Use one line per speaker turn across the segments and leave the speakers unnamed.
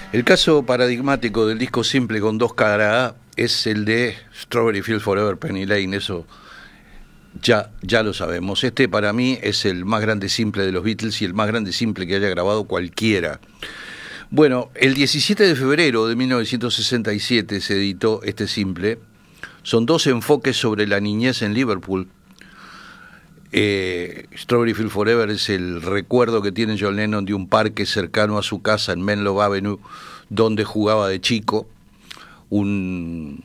El caso paradigmático del disco simple con dos cara A es el de Strawberry Fields Forever, Penny Lane, eso ya lo sabemos. Este para mí es el más grande simple de los Beatles y el más grande simple que haya grabado cualquiera. Bueno, el 17 de febrero de 1967 se editó este simple. Son dos enfoques sobre la niñez en Liverpool. Strawberry Fields Forever es el recuerdo que tiene John Lennon de un parque cercano a su casa en Menlo Avenue, donde jugaba de chico, una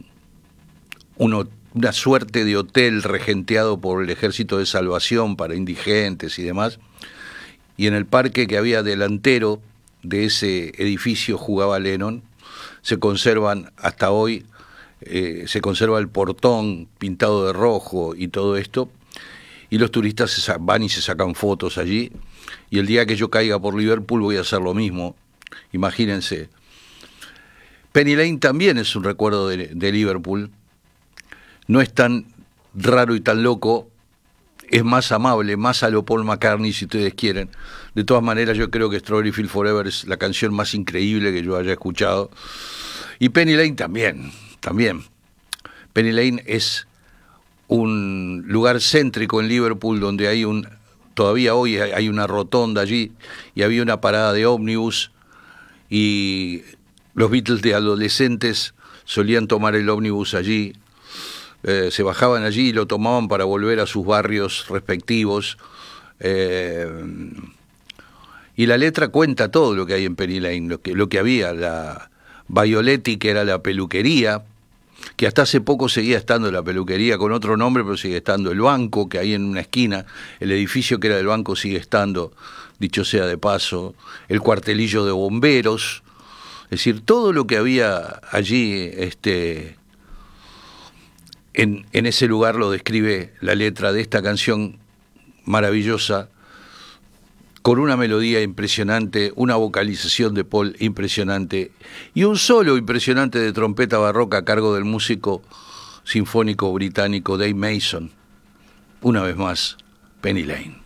suerte de hotel regenteado por el Ejército de Salvación para indigentes y demás, y en el parque que había delantero de ese edificio jugaba Lennon. Se conservan hasta hoy, se conserva el portón pintado de rojo y todo esto, y los turistas van y se sacan fotos allí, y el día que yo caiga por Liverpool voy a hacer lo mismo, imagínense. Penny Lane también es un recuerdo de Liverpool, no es tan raro y tan loco, es más amable, más a lo Paul McCartney si ustedes quieren. De todas maneras yo creo que Strawberry Fields Forever es la canción más increíble que yo haya escuchado, y Penny Lane también. Penny Lane es un lugar céntrico en Liverpool donde hay todavía hoy hay una rotonda allí y había una parada de ómnibus, y los Beatles de adolescentes solían tomar el ómnibus allí, se bajaban allí y lo tomaban para volver a sus barrios respectivos, y la letra cuenta todo lo que hay en Penny Lane, lo que había, la Violetti, que era la peluquería, que hasta hace poco seguía estando la peluquería con otro nombre, pero sigue estando el banco, que ahí en una esquina, el edificio que era del banco sigue estando, dicho sea de paso, el cuartelillo de bomberos, es decir, todo lo que había allí, en ese lugar lo describe la letra de esta canción maravillosa, con una melodía impresionante, una vocalización de Paul impresionante y un solo impresionante de trompeta barroca a cargo del músico sinfónico británico Dave Mason. Una vez más, Penny Lane.